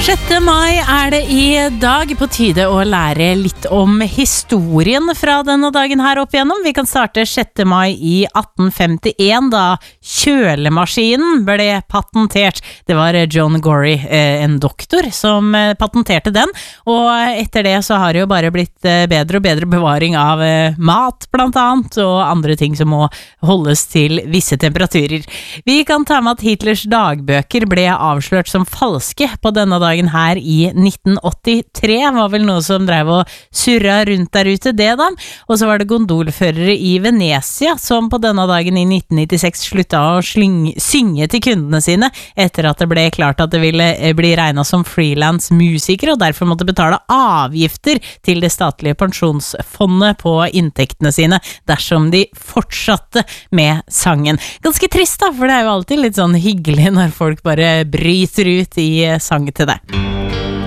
6. mai det i dag, på tide å lære litt om historien fra denne dagen her opp igjennom. Vi kan starte 6. mai i 1851 da kjølemaskinen ble patentert. Det var John Gorrie, en doktor, som patenterte den, og etter det så har det jo bare blitt bedre og bedre bevaring av mat blant annet, og andre ting som må holdes til visse temperaturer. Vi kan ta med at Hitlers dagbøker ble avslørt som falske på denne dagen her i 1983, var vel noe som drev og surra rundt der ute, det da. Og så var det gondolførere i Venezia som på denne dagen i 1996 slutta å synge til kundene sine etter at det ble klart at det ville bli regnet som freelance musikere, og derfor måtte betale avgifter til det statlige pensjonsfondet på inntektene sine dersom de fortsatte med sangen. Ganske trist da, for det er jo alltid litt sånn hyggelig når folk bare bryter ut i sang til deg.